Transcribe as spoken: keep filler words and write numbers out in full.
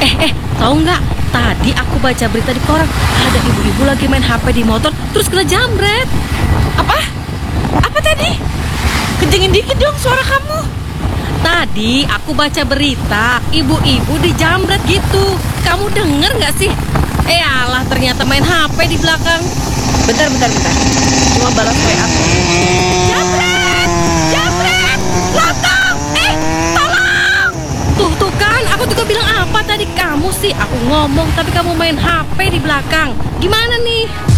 Eh, eh, tahu nggak? Tadi aku baca berita di koran, ada ibu-ibu lagi main H P di motor, terus kena jambret. Apa? Apa tadi? Kencengin dikit dong suara kamu. Tadi aku baca berita, ibu-ibu dijambret gitu. Kamu denger nggak sih? Eh alah, ternyata main H P di belakang. Bentar, bentar, bentar. Cuma balas W A. Jambret! Jambret! Lontong! Eh, tolong! Tuh, tuh kan, aku juga bilang apa tadi kamu sih? Aku ngomong tapi kamu main H P di belakang. Gimana nih?